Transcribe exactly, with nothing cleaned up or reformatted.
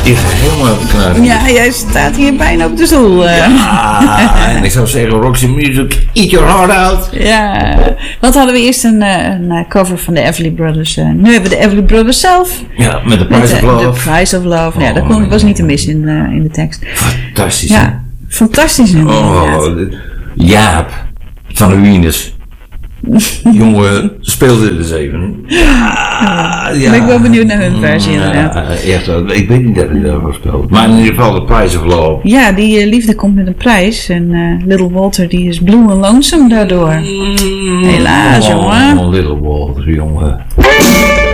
is helemaal knallen. Ja, jij staat hier bijna op de stoel. Uh. Ja, en ik zou zeggen, Roxy Music, eat your heart out. Ja, wat hadden we eerst een, een cover van de Everly Brothers. Uh, nu hebben we de Everly Brothers zelf. Ja, met The Price met, of Love. The Price of Love. Ja, Oh, dat kon, was niet te missen in, uh, in de tekst. Fantastisch. Ja, fantastisch nummer. Oh, Jaap van de Wieners. Jongen, speelde het eens even. Ja, ja. Ben ik wel benieuwd naar hun versie inderdaad. Ja, echt wel. Ik weet niet dat hij daarvoor speelt. Maar in ieder geval The Price of Love. Ja, die uh, liefde komt met een prijs. En uh, Little Walter die is blue en lonesome daardoor. Helaas, oh, jongen. Oh, Little Walter, jongen.